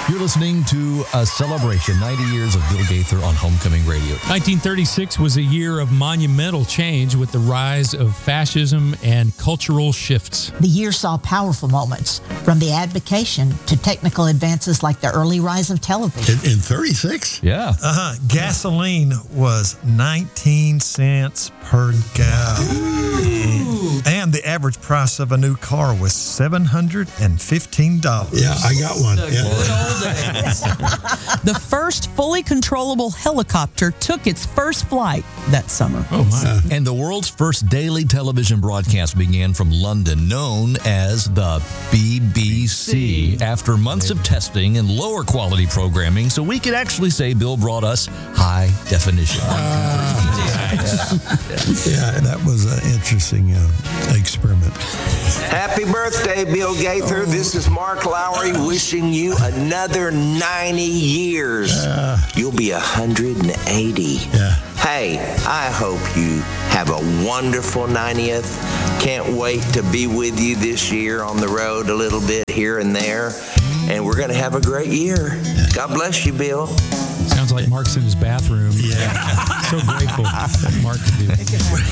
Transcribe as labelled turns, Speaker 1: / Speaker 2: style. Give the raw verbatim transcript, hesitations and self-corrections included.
Speaker 1: You're listening to a celebration, ninety years of Bill Gaither on Homecoming Radio.
Speaker 2: nineteen thirty-six was a year of monumental change with the rise of fascism and cultural shifts.
Speaker 3: The year saw powerful moments, from the advocation to technical advances like the early rise of television.
Speaker 4: In, in thirty-six?
Speaker 1: Yeah.
Speaker 5: Uh-huh. Gasoline was nineteen cents per gallon. And the average price of a new car was seven hundred fifteen dollars.
Speaker 4: Yeah, I got one. Yeah.
Speaker 6: The first fully controllable helicopter took its first flight that summer.
Speaker 2: Oh, my.
Speaker 1: And the world's first daily television broadcast began from London, known as the B B C, after months of testing and lower quality programming, so we could actually say Bill brought us high definition.
Speaker 4: Yeah, that was an interesting uh, experiment.
Speaker 7: Happy birthday, Bill Gaither. This is Mark Lowry wishing you another ninety years.
Speaker 4: Uh,
Speaker 7: You'll be one hundred eighty.
Speaker 4: Yeah.
Speaker 7: Hey, I hope you have a wonderful ninetieth. Can't wait to be with you this year on the road a little bit here and there. And we're going to have a great year. God bless you, Bill.
Speaker 2: Sounds like Mark's in his bathroom.
Speaker 4: Yeah.
Speaker 2: So grateful that Mark could do that.